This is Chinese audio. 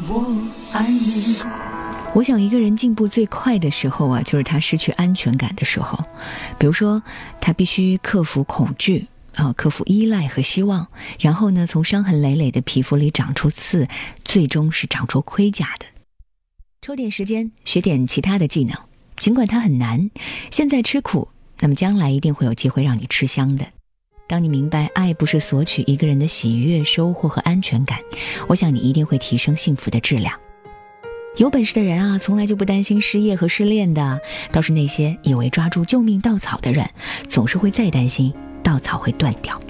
我爱你。 我想一个人进步最快的时候啊，就是他失去安全感的时候。比如说他必须克服恐惧克服依赖和希望，然后呢，从伤痕累累的皮肤里长出刺，最终是长出盔甲的。抽点时间学点其他的技能，尽管它很难，现在吃苦，那么将来一定会有机会让你吃香的。当你明白爱不是索取一个人的喜悦、收获和安全感，我想你一定会提升幸福的质量。有本事的人啊，从来就不担心失业和失恋的，倒是那些以为抓住救命稻草的人，总是会再担心稻草会断掉。